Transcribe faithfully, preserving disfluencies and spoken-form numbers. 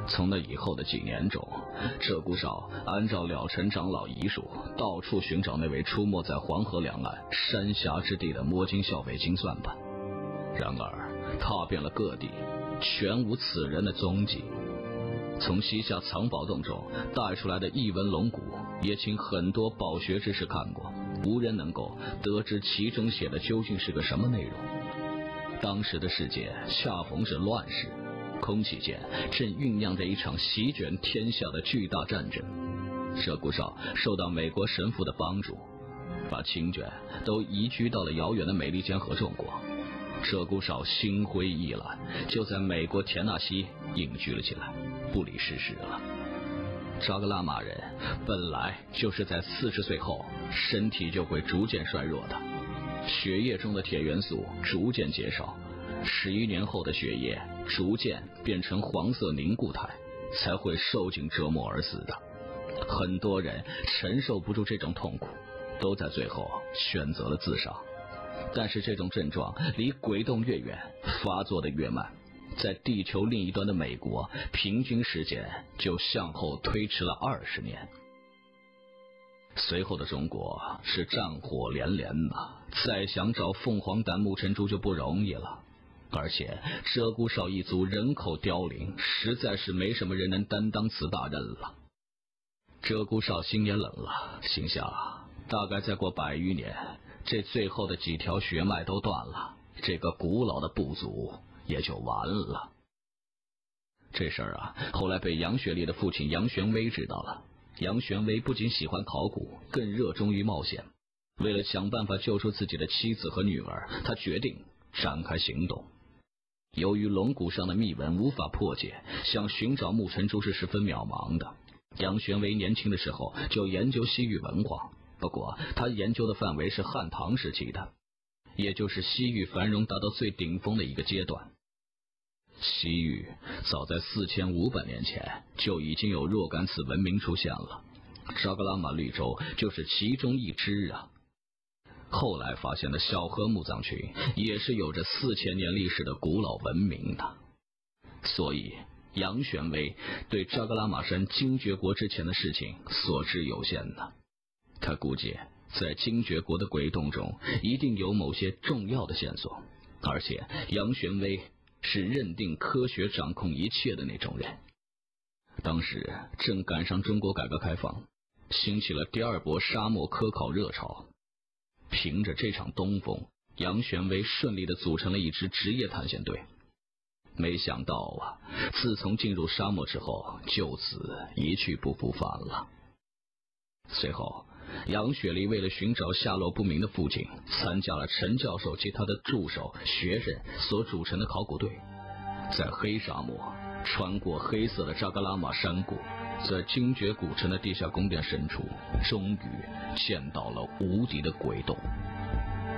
从那以后的几年中，鹧鸪哨按照了尘长老遗嘱，到处寻找那位出没在黄河两岸山峡之地的摸金校尉精算盘。然而踏遍了各地，全无此人的踪迹。从西夏藏宝洞中带出来的异文龙骨，也请很多饱学之士看过，无人能够得知其中写的究竟是个什么内容。当时的世界恰逢是乱世，空气间正酝酿着一场席卷天下的巨大战争。鹧鸪哨受到美国神父的帮助，把清卷都移居到了遥远的美利坚合众国。鹧鸪哨心灰意懒，就在美国田纳西隐居了起来，不理世事了。扎格拉玛人本来就是在四十岁后身体就会逐渐衰弱的，血液中的铁元素逐渐减少，十一年后的血液逐渐变成黄色凝固态，才会受尽折磨而死的。很多人承受不住这种痛苦，都在最后选择了自杀。但是这种症状离鬼洞越远，发作的越慢，在地球另一端的美国，平均时间就向后推迟了二十年。随后的中国是战火连连呐，再想找凤凰胆木尘珠就不容易了。而且鹧鸪哨一族人口凋零，实在是没什么人能担当此大任了。鹧鸪哨心也冷了，心想大概再过百余年，这最后的几条血脉都断了，这个古老的部族也就完了。这事儿啊，后来被杨雪莉的父亲杨玄威知道了。杨玄威不仅喜欢考古，更热衷于冒险。为了想办法救出自己的妻子和女儿，他决定展开行动。由于龙骨上的密文无法破解，想寻找木尘珠是十分渺茫的。杨玄威年轻的时候就研究西域文化，不过他研究的范围是汉唐时期的，也就是西域繁荣达到最顶峰的一个阶段。西域早在四千五百年前就已经有若干次文明出现了，扎格拉玛绿洲就是其中一支啊。后来发现的小河墓葬群也是有着四千年历史的古老文明的。所以杨玄威对扎格拉玛山精绝国之前的事情所知有限的，他估计在精绝国的鬼洞中一定有某些重要的线索，而且杨玄威是认定科学掌控一切的那种人。当时正赶上中国改革开放，兴起了第二波沙漠科考热潮。凭着这场东风，杨玄威顺利地组成了一支职业探险队。没想到啊，自从进入沙漠之后，就此一去不复返了。随后杨雪莉为了寻找下落不明的父亲，参加了陈教授及他的助手学生所组成的考古队，在黑沙漠穿过黑色的扎格拉玛山谷，在精绝古城的地下宫殿深处，终于见到了无敌的鬼洞。